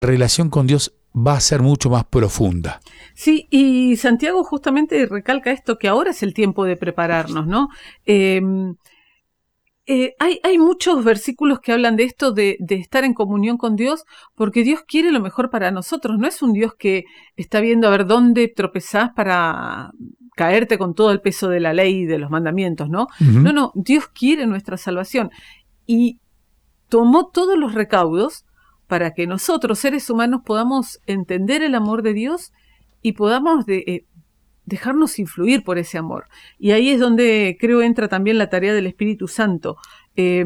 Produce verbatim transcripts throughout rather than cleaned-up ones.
relación con Dios va a ser mucho más profunda. Sí, y Santiago justamente recalca esto, que ahora es el tiempo de prepararnos, ¿no? Eh, eh, hay, hay muchos versículos que hablan de esto, de, de estar en comunión con Dios, porque Dios quiere lo mejor para nosotros. No es un Dios que está viendo a ver dónde tropezás para caerte con todo el peso de la ley y de los mandamientos, ¿no? Uh-huh. No, no, Dios quiere nuestra salvación y tomó todos los recaudos para que nosotros, seres humanos, podamos entender el amor de Dios y podamos de, eh, dejarnos influir por ese amor. Y ahí es donde creo entra también la tarea del Espíritu Santo, eh,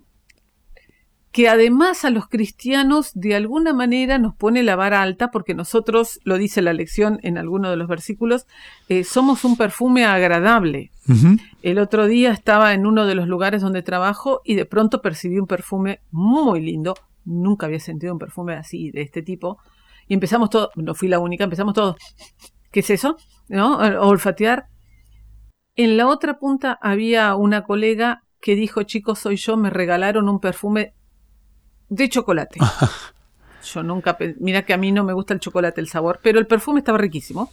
que además a los cristianos de alguna manera nos pone la vara alta, porque nosotros, lo dice la lección en alguno de los versículos, eh, somos un perfume agradable. Uh-huh. El otro día estaba en uno de los lugares donde trabajo y de pronto percibí un perfume muy lindo. Nunca había sentido un perfume así, de este tipo. Y empezamos todos, no fui la única, empezamos todos, ¿qué es eso? ¿No? A olfatear. En la otra punta había una colega que dijo, chicos, soy yo, me regalaron un perfume de chocolate. Yo nunca, mira que a mí no me gusta el chocolate, el sabor, pero el perfume estaba riquísimo.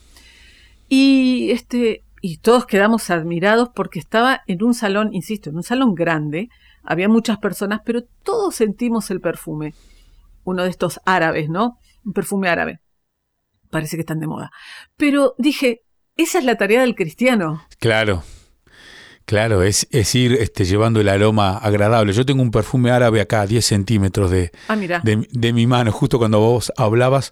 Y este, y todos quedamos admirados porque estaba en un salón, insisto, en un salón grande, había muchas personas, pero todos sentimos el perfume. Uno de estos árabes, ¿no? Un perfume árabe. Parece que están de moda. Pero dije, esa es la tarea del cristiano. Claro. Claro, es, es ir este, llevando el aroma agradable. Yo tengo un perfume árabe acá a diez centímetros de, ah, mira. de, de mi mano, justo cuando vos hablabas.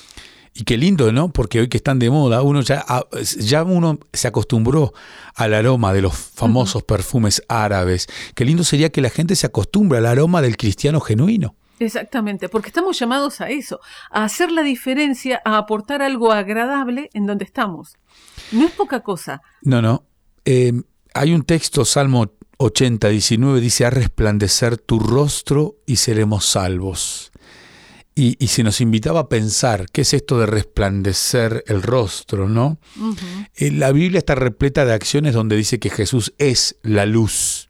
Y qué lindo, ¿no? Porque hoy que están de moda, uno ya, ya uno se acostumbró al aroma de los famosos uh-huh. perfumes árabes. Qué lindo sería que la gente se acostumbre al aroma del cristiano genuino. Exactamente, porque estamos llamados a eso, a hacer la diferencia, a aportar algo agradable en donde estamos. No es poca cosa. No, no. Eh, Hay un texto, Salmo ochenta, diecinueve, dice, a resplandecer tu rostro y seremos salvos. Y, y se nos invitaba a pensar, ¿qué es esto de resplandecer el rostro, no? Uh-huh. Eh, la Biblia está repleta de acciones donde dice que Jesús es la luz,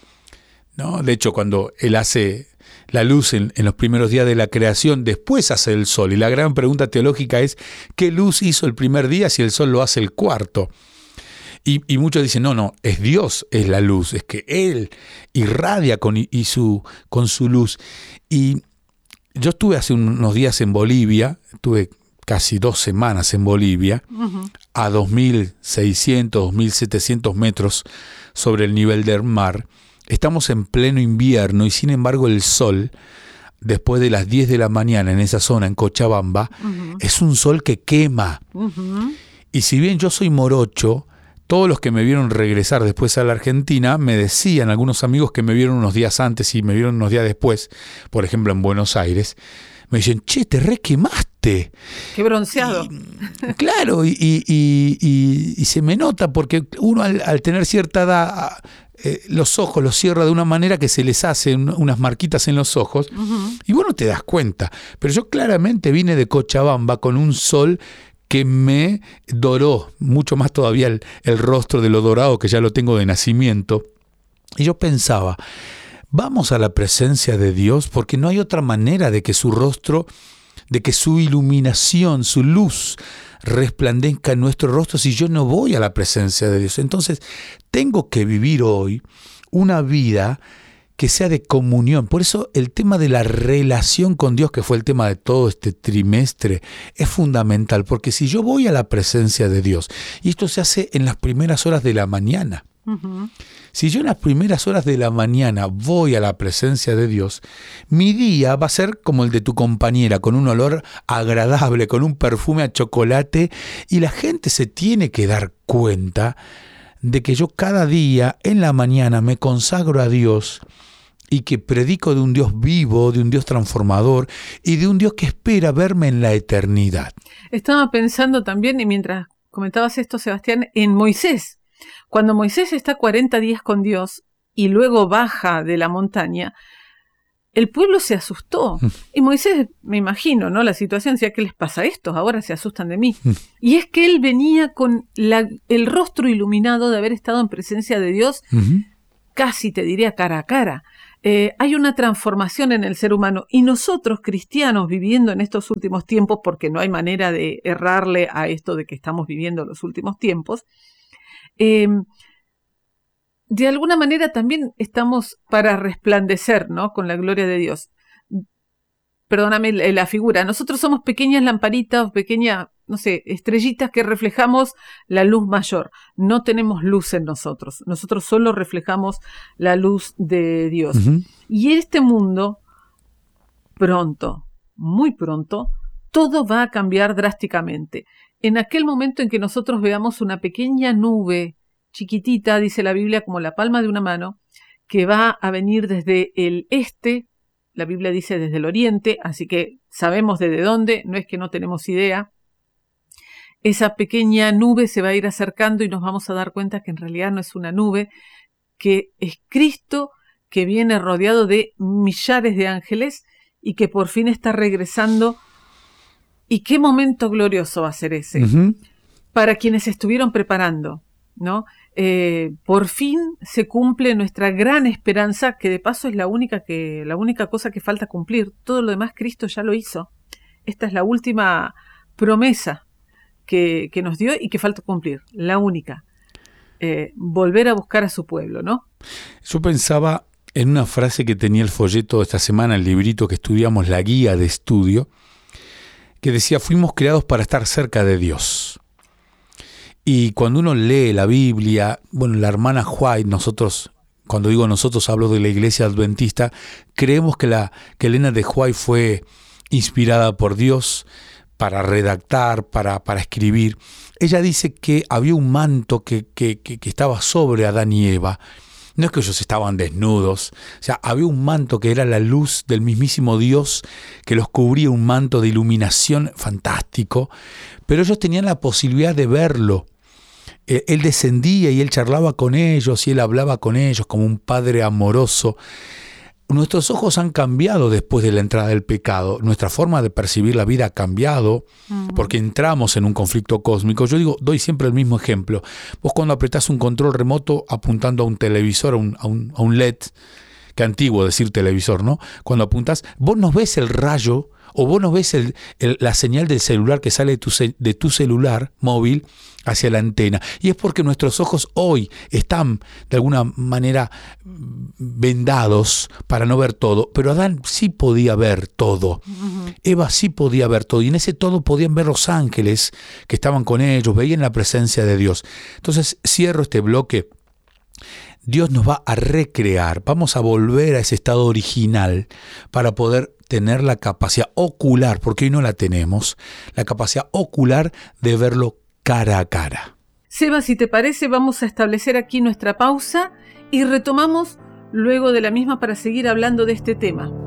¿no? De hecho, cuando Él hace la luz en, en los primeros días de la creación, después hace el sol. Y la gran pregunta teológica es, ¿qué luz hizo el primer día si el sol lo hace el cuarto? Y, y muchos dicen, no, no, es Dios, es la luz, es que Él irradia con, y su, con su luz. Y yo estuve hace unos días en Bolivia, estuve casi dos semanas en Bolivia, uh-huh. a dos mil seiscientos, dos mil setecientos metros sobre el nivel del mar. Estamos en pleno invierno y sin embargo el sol, después de las diez de la mañana en esa zona, en Cochabamba, uh-huh. es un sol que quema. Uh-huh. Y si bien yo soy morocho, todos los que me vieron regresar después a la Argentina me decían, algunos amigos que me vieron unos días antes y me vieron unos días después, por ejemplo en Buenos Aires, me dicen, che, te re quemaste. Qué bronceado. Y, claro, y, y, y, y, y se me nota porque uno al, al tener cierta edad, eh, los ojos los cierra de una manera que se les hacen unas marquitas en los ojos, uh-huh. y vos no te das cuenta. Pero yo claramente vine de Cochabamba con un sol que me doró mucho más todavía el, el rostro de lo dorado que ya lo tengo de nacimiento. Y yo pensaba, vamos a la presencia de Dios porque no hay otra manera de que su rostro, de que su iluminación, su luz resplandezca en nuestro rostro si yo no voy a la presencia de Dios. Entonces, tengo que vivir hoy una vida que sea de comunión. Por eso el tema de la relación con Dios, que fue el tema de todo este trimestre, es fundamental, porque si yo voy a la presencia de Dios, y esto se hace en las primeras horas de la mañana, uh-huh. si yo en las primeras horas de la mañana voy a la presencia de Dios, mi día va a ser como el de tu compañera, con un olor agradable, con un perfume a chocolate, y la gente se tiene que dar cuenta de que yo cada día en la mañana me consagro a Dios y que predico de un Dios vivo, de un Dios transformador y de un Dios que espera verme en la eternidad. Estaba pensando también, y mientras comentabas esto, Sebastián, en Moisés. Cuando Moisés está cuarenta días con Dios y luego baja de la montaña, el pueblo se asustó. Y Moisés, me imagino, ¿no? La situación decía, ¿qué les pasa a estos? Ahora se asustan de mí. Y es que él venía con la, el rostro iluminado de haber estado en presencia de Dios, uh-huh. casi te diría cara a cara. eh, hay una transformación en el ser humano. Y nosotros, cristianos, viviendo en estos últimos tiempos, porque no hay manera de errarle a esto de que estamos viviendo los últimos tiempos, eh, de alguna manera también estamos para resplandecer, ¿no?, con la gloria de Dios. Perdóname la figura. Nosotros somos pequeñas lamparitas, pequeñas, no sé, estrellitas que reflejamos la luz mayor. No tenemos luz en nosotros. Nosotros solo reflejamos la luz de Dios. Uh-huh. Y en este mundo, pronto, muy pronto, todo va a cambiar drásticamente. En aquel momento en que nosotros veamos una pequeña nube chiquitita, dice la Biblia, como la palma de una mano, que va a venir desde el este. La Biblia dice desde el oriente, así que sabemos desde dónde, no es que no tenemos idea. Esa pequeña nube se va a ir acercando y nos vamos a dar cuenta que en realidad no es una nube, que es Cristo que viene rodeado de millares de ángeles y que por fin está regresando. ¿Y qué momento glorioso va a ser ese? Uh-huh. Para quienes estuvieron preparando, ¿no? Eh, por fin se cumple nuestra gran esperanza, que de paso es la única, que, la única cosa que falta cumplir. Todo lo demás Cristo ya lo hizo. Esta es la última promesa que, que nos dio y que falta cumplir. La única. Eh, volver a buscar a su pueblo, ¿no? Yo pensaba en una frase que tenía el folleto esta semana, el librito que estudiamos, la guía de estudio, que decía: fuimos creados para estar cerca de Dios. Y cuando uno lee la Biblia, bueno, la hermana White, nosotros, cuando digo nosotros hablo de la iglesia adventista, creemos que, la, que Elena de White fue inspirada por Dios para redactar, para, para escribir. Ella dice que había un manto que, que, que, que estaba sobre Adán y Eva. No es que ellos estaban desnudos, o sea, había un manto que era la luz del mismísimo Dios que los cubría, un manto de iluminación fantástico, pero ellos tenían la posibilidad de verlo. Él descendía y él charlaba con ellos y él hablaba con ellos como un padre amoroso. Nuestros ojos han cambiado después de la entrada del pecado. Nuestra forma de percibir la vida ha cambiado uh-huh. porque entramos en un conflicto cósmico. Yo digo, doy siempre el mismo ejemplo. Vos cuando apretás un control remoto apuntando a un televisor, a un, a un, a un L E D, que antiguo decir televisor, ¿no? Cuando apuntás, vos no ves el rayo o vos no ves el, el, la señal del celular que sale de tu, de tu celular móvil hacia la antena. Y es porque nuestros ojos hoy están de alguna manera vendados para no ver todo. Pero Adán sí podía ver todo. Uh-huh. Eva sí podía ver todo. Y en ese todo podían ver los ángeles que estaban con ellos, veían la presencia de Dios. Entonces cierro este bloque. Dios nos va a recrear, vamos a volver a ese estado original para poder tener la capacidad ocular, porque hoy no la tenemos, la capacidad ocular de verlo cara a cara. Seba, si te parece, vamos a establecer aquí nuestra pausa y retomamos luego de la misma para seguir hablando de este tema.